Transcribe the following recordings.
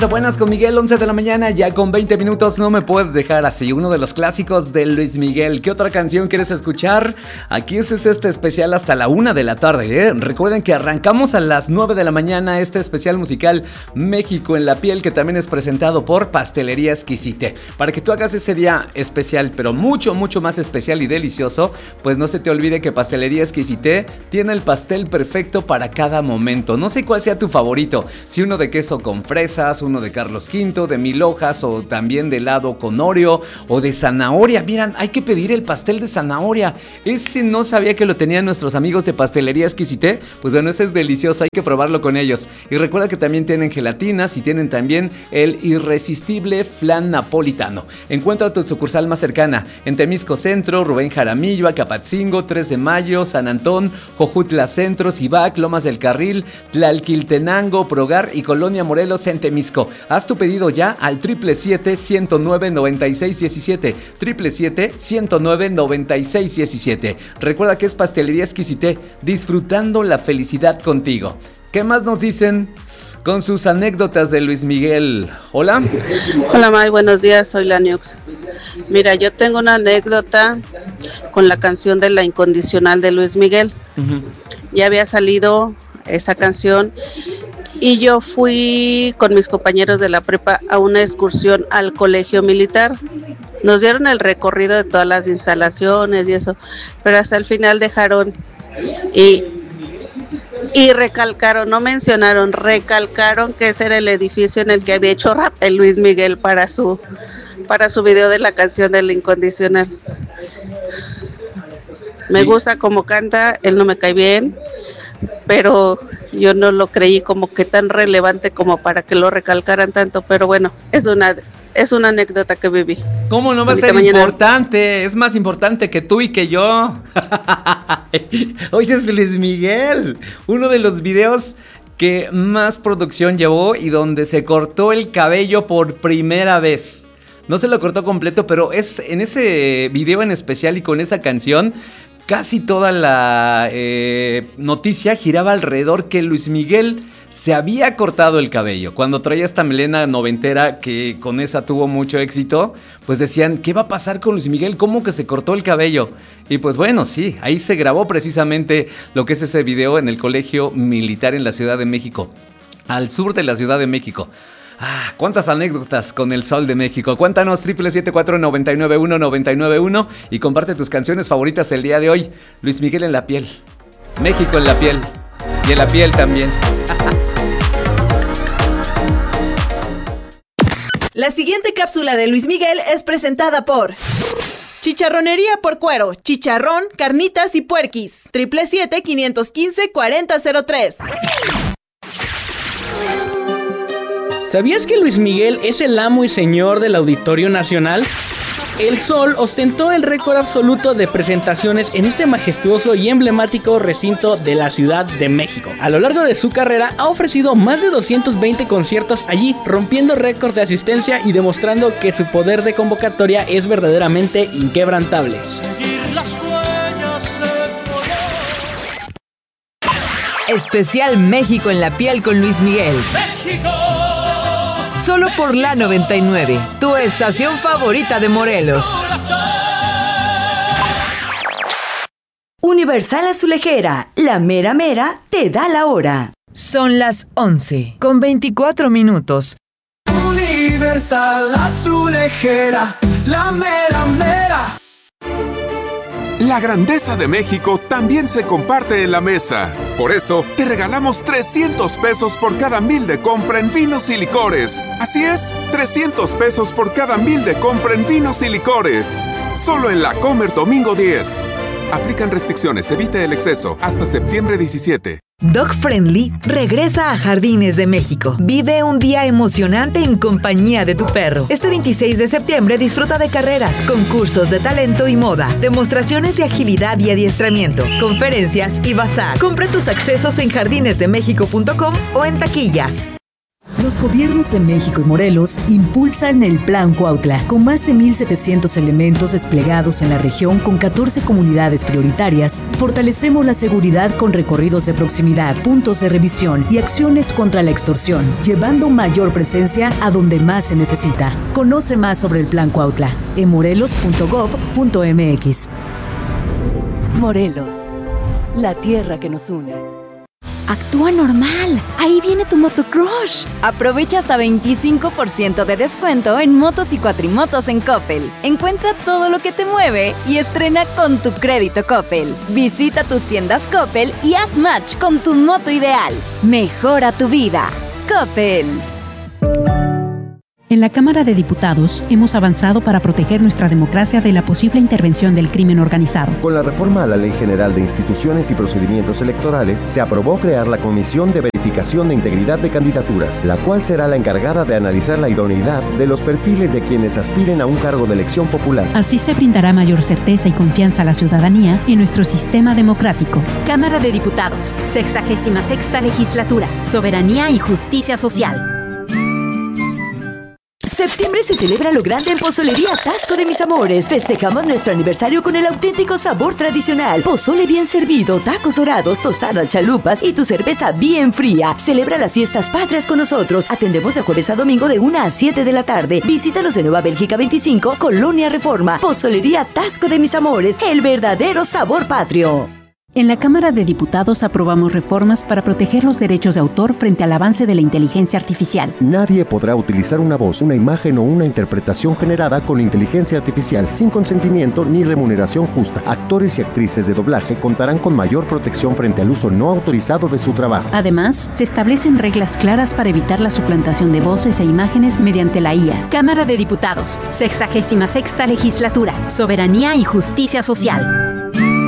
Buenas con Miguel, 11 de la mañana, ya con 20 minutos. No me puedes dejar así, uno de los clásicos de Luis Miguel. ¿Qué otra canción quieres escuchar? Aquí es este especial hasta la 1 de la tarde, ¿eh? Recuerden que arrancamos a las 9 de la mañana este especial musical México en la piel, que también es presentado por Pastelería Exquisite. Para que tú hagas ese día especial, pero mucho, mucho más especial y delicioso, pues no se te olvide que Pastelería Exquisite tiene el pastel perfecto para cada momento. No sé cuál sea tu favorito, si uno de queso con fresas, uno de Carlos V, de 1000 hojas, o también de helado con Oreo o de zanahoria. Miran, hay que pedir el pastel de zanahoria. Ese no sabía que lo tenían nuestros amigos de Pastelería Exquisite. Pues bueno, ese es delicioso, hay que probarlo con ellos. Y recuerda que también tienen gelatinas y tienen también el irresistible flan napolitano. Encuentra tu sucursal más cercana en Temisco Centro, Rubén Jaramillo, Acapatzingo, 3 de Mayo, San Antón, Jojutla Centro, Cibac, Lomas del Carril, Tlalquiltenango, Progar y Colonia Morelos en Temisco. Haz tu pedido ya al 777-109-9617, 777-109-9617. Recuerda que es Pastelería Exquisite, disfrutando la felicidad contigo. ¿Qué más nos dicen con sus anécdotas de Luis Miguel? Hola. Hola May, buenos días, soy la Nux. Mira, yo tengo una anécdota con la canción de La Incondicional de Luis Miguel. Ya había salido esa canción y yo fui con mis compañeros de la prepa a una excursión al colegio militar. Nos dieron el recorrido de todas las instalaciones y eso, pero hasta el final dejaron y recalcaron, no mencionaron, recalcaron que ese era el edificio en el que había hecho rap el Luis Miguel para su video de la canción del Incondicional. Me gusta cómo canta, él no me cae bien, pero yo no lo creí como que tan relevante como para que lo recalcaran tanto, pero bueno, es una anécdota que viví. ¿Cómo no va a ser importante? Es más importante que tú y que yo. Oye, es Luis Miguel, uno de los videos que más producción llevó y donde se cortó el cabello por primera vez. No se lo cortó completo, pero es en ese video en especial y con esa canción, casi toda la noticia giraba alrededor que Luis Miguel se había cortado el cabello. Cuando traía esta melena noventera, que con esa tuvo mucho éxito, pues decían, ¿qué va a pasar con Luis Miguel? ¿Cómo que se cortó el cabello? Y pues bueno, sí, ahí se grabó precisamente lo que es ese video en el colegio militar en la Ciudad de México, al sur de la Ciudad de México. Cuántas anécdotas con el Sol de México. Cuéntanos, 774-991-991 y comparte tus canciones favoritas el día de hoy. Luis Miguel en la piel, México en la piel y en la piel también. La siguiente cápsula de Luis Miguel es presentada por Chicharronería por Cuero, chicharrón, carnitas y puerquis. 777-515-4003. ¿Sabías que Luis Miguel es el amo y señor del Auditorio Nacional? El Sol ostentó el récord absoluto de presentaciones en este majestuoso y emblemático recinto de la Ciudad de México. A lo largo de su carrera ha ofrecido más de 220 conciertos allí, rompiendo récords de asistencia y demostrando que su poder de convocatoria es verdaderamente inquebrantable. Especial México en la piel con Luis Miguel. ¡México! Solo por la 99, tu estación favorita de Morelos. Universal Azulejera, la mera mera te da la hora. Son las 11 con 24 minutos. Universal Azulejera, la mera mera. La grandeza de México también se comparte en la mesa. Por eso, te regalamos 300 pesos por cada 1000 de compra en vinos y licores. Así es, 300 pesos por cada 1000 de compra en vinos y licores. Solo en La Comer Domingo 10. Aplican restricciones, evita el exceso. Hasta septiembre 17. Dog Friendly regresa a Jardines de México. Vive un día emocionante en compañía de tu perro. Este 26 de septiembre disfruta de carreras, concursos de talento y moda, demostraciones de agilidad y adiestramiento, conferencias y bazar. Compra tus accesos en jardinesdemexico.com o en taquillas. Los gobiernos de México y Morelos impulsan el Plan Cuautla, con más de 1,700 elementos desplegados en la región con 14 comunidades prioritarias. Fortalecemos la seguridad con recorridos de proximidad, puntos de revisión y acciones contra la extorsión, llevando mayor presencia a donde más se necesita. Conoce más sobre el Plan Cuautla en morelos.gov.mx. Morelos, la tierra que nos une. Actúa normal. Ahí viene tu motocrush. Aprovecha hasta 25% de descuento en motos y cuatrimotos en Coppel. Encuentra todo lo que te mueve y estrena con tu crédito Coppel. Visita tus tiendas Coppel y haz match con tu moto ideal. Mejora tu vida. Coppel. En la Cámara de Diputados hemos avanzado para proteger nuestra democracia de la posible intervención del crimen organizado. Con la reforma a la Ley General de Instituciones y Procedimientos Electorales, se aprobó crear la Comisión de Verificación de Integridad de Candidaturas, la cual será la encargada de analizar la idoneidad de los perfiles de quienes aspiren a un cargo de elección popular. Así se brindará mayor certeza y confianza a la ciudadanía en nuestro sistema democrático. Cámara de Diputados, 66ª Legislatura, Soberanía y Justicia Social. Septiembre se celebra lo grande en Pozolería Atasco de Mis Amores. Festejamos nuestro aniversario con el auténtico sabor tradicional. Pozole bien servido, tacos dorados, tostadas, chalupas y tu cerveza bien fría. Celebra las fiestas patrias con nosotros. Atendemos de jueves a domingo de 1 a 7 de la tarde. Visítanos en Nueva Bélgica 25, Colonia Reforma. Pozolería Atasco de Mis Amores, el verdadero sabor patrio. En la Cámara de Diputados aprobamos reformas para proteger los derechos de autor frente al avance de la inteligencia artificial. Nadie podrá utilizar una voz, una imagen o una interpretación generada con inteligencia artificial sin consentimiento ni remuneración justa. Actores y actrices de doblaje contarán con mayor protección frente al uso no autorizado de su trabajo. Además, se establecen reglas claras para evitar la suplantación de voces e imágenes mediante la IA. Cámara de Diputados, 66ª Legislatura, Soberanía y Justicia Social.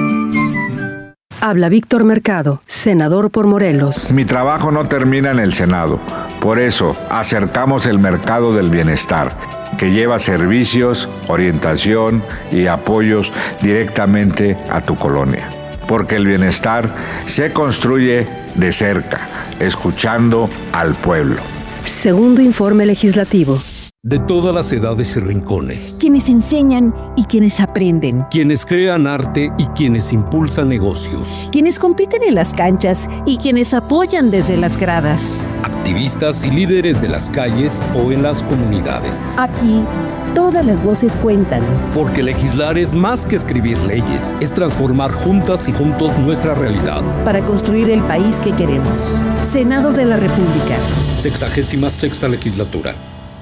Habla Víctor Mercado, senador por Morelos. Mi trabajo no termina en el Senado. Por eso, acercamos el mercado del bienestar, que lleva servicios, orientación y apoyos directamente a tu colonia. Porque el bienestar se construye de cerca, escuchando al pueblo. Segundo informe legislativo. De todas las edades y rincones. Quienes enseñan y quienes aprenden. Quienes crean arte y quienes impulsan negocios. Quienes compiten en las canchas y quienes apoyan desde las gradas. Activistas y líderes de las calles o en las comunidades. Aquí, todas las voces cuentan. Porque legislar es más que escribir leyes, es transformar juntas y juntos nuestra realidad. Para construir el país que queremos. Senado de la República. 66ª Legislatura.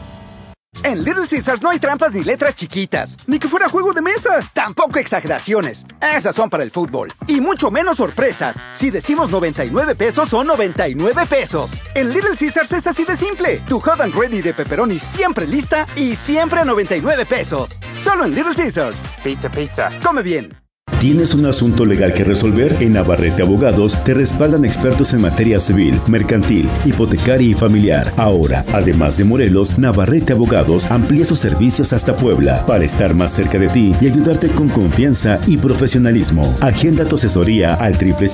En Little Caesars no hay trampas ni letras chiquitas, ni que fuera juego de mesa. Tampoco exageraciones. Esas son para el fútbol. Y mucho menos sorpresas. Si decimos 99 pesos, son 99 pesos. En Little Caesars es así de simple. Tu hot and ready de pepperoni siempre lista y siempre a 99 pesos. Solo en Little Caesars. Pizza, pizza. Come bien. ¿Tienes un asunto legal que resolver? En Navarrete Abogados te respaldan expertos en materia civil, mercantil, hipotecaria y familiar. Ahora, además de Morelos, Navarrete Abogados amplía sus servicios hasta Puebla para estar más cerca de ti y ayudarte con confianza y profesionalismo. Agenda tu asesoría al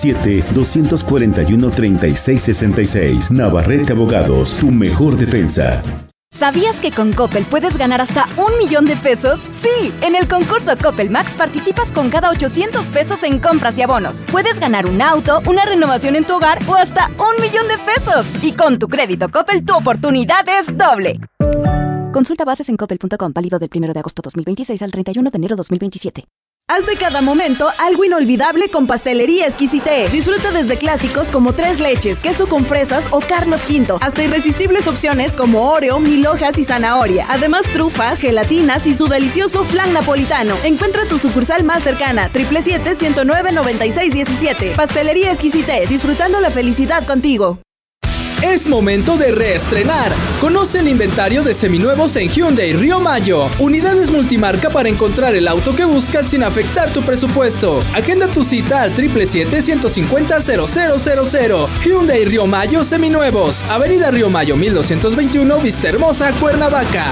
777-241-3666. Navarrete Abogados, tu mejor defensa. ¿Sabías que con Coppel puedes ganar hasta 1,000,000 de pesos? ¡Sí! En el concurso Coppel Max participas con cada 800 pesos en compras y abonos. Puedes ganar un auto, una renovación en tu hogar o hasta 1,000,000 de pesos. Y con tu crédito Coppel, tu oportunidad es doble. Consulta bases en coppel.com, válido del 1 de agosto 2026 al 31 de enero 2027. Haz de cada momento algo inolvidable con Pastelería Exquisité. Disfruta desde clásicos como 3 leches, queso con fresas o Carlos V, hasta irresistibles opciones como Oreo, 1000 hojas y zanahoria. Además, trufas, gelatinas y su delicioso flan napolitano. Encuentra tu sucursal más cercana, 777-109-9617. Pastelería Exquisité, disfrutando la felicidad contigo. Es momento de reestrenar. Conoce el inventario de seminuevos en Hyundai Río Mayo. Unidades multimarca para encontrar el auto que buscas sin afectar tu presupuesto. Agenda tu cita al 777-150-0000. Hyundai Río Mayo Seminuevos. Avenida Río Mayo 1221, Vista Hermosa, Cuernavaca.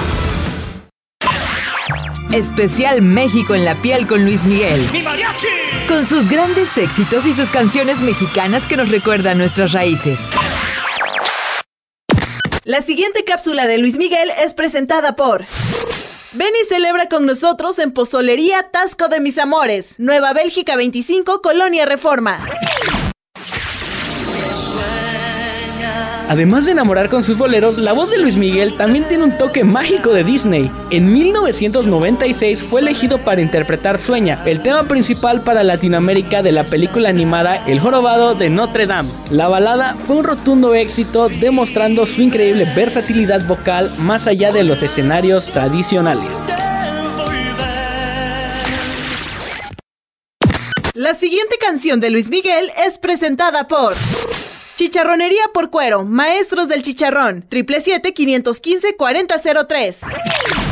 Especial México en la piel con Luis Miguel. ¡Mi mariachi! Con sus grandes éxitos y sus canciones mexicanas que nos recuerdan nuestras raíces. La siguiente cápsula de Luis Miguel es presentada por... Ven y celebra con nosotros en Pozolería Tasco de Mis Amores, Nueva Bélgica 25, Colonia Reforma. Además de enamorar con sus boleros, la voz de Luis Miguel también tiene un toque mágico de Disney. En 1996 fue elegido para interpretar Sueña, el tema principal para Latinoamérica de la película animada El Jorobado de Notre Dame. La balada fue un rotundo éxito, demostrando su increíble versatilidad vocal más allá de los escenarios tradicionales. La siguiente canción de Luis Miguel es presentada por... Chicharronería por Cuero, Maestros del Chicharrón, 777-515-4003.